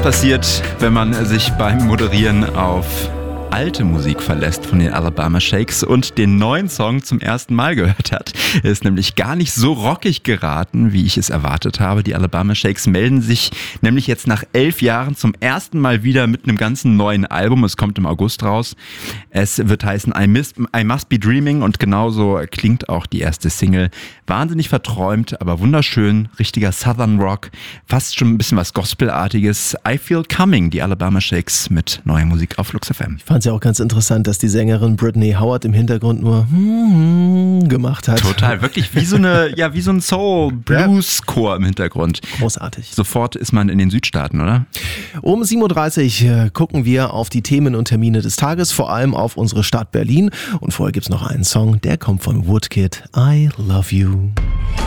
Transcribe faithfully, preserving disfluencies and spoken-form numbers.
passiert, wenn man sich beim Moderieren auf alte Musik verlässt von den Alabama Shakes und den neuen Song zum ersten Mal gehört hat. Er ist nämlich gar nicht so rockig geraten, wie ich es erwartet habe. Die Alabama Shakes melden sich nämlich jetzt nach elf Jahren zum ersten Mal wieder mit einem ganzen neuen Album. Es kommt im August raus. Es wird heißen I, Miss, I Must Be Dreaming und genauso klingt auch die erste Single. Wahnsinnig verträumt, aber wunderschön. Richtiger Southern Rock. Fast schon ein bisschen was Gospelartiges. I Feel Coming, die Alabama Shakes mit neuer Musik auf Flux F M. Ich fand es ja auch ganz interessant, dass die Sängerin Brittany Howard im Hintergrund nur gemacht hat. Total, wirklich wie so eine, ja, wie so ein Soul-Blues-Chor im Hintergrund. Großartig. Sofort ist man in den Südstaaten, oder? Um sieben Uhr dreißig gucken wir auf die Themen und Termine des Tages, vor allem auf unsere Stadt Berlin. Und vorher gibt's noch einen Song, der kommt von Woodkid, I Love You.